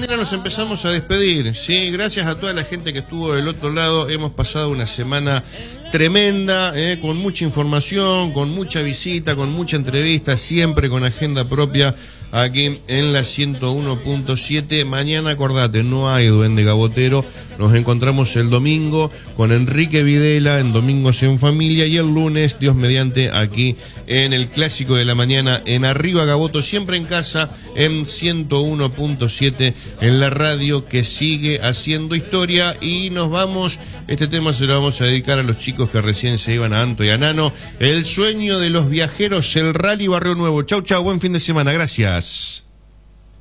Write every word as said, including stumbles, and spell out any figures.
manera nos empezamos a despedir, ¿sí? Gracias a toda la gente que estuvo del otro lado. Hemos pasado una semana tremenda, eh, con mucha información, con mucha visita, con mucha entrevista, siempre con agenda propia aquí en la ciento uno punto siete. Mañana, acordate, no hay Duende Gabotero. Nos encontramos el domingo con Enrique Videla en Domingos en Familia, y el lunes, Dios mediante, aquí en el Clásico de la Mañana en Arriba Gaboto, siempre en casa, en ciento uno punto siete, en la radio que sigue haciendo historia. Y nos vamos, este tema se lo vamos a dedicar a los chicos que recién se iban a Anto y a Nano. El sueño de los viajeros, el Rally Barrio Nuevo. Chau, chau, buen fin de semana, gracias.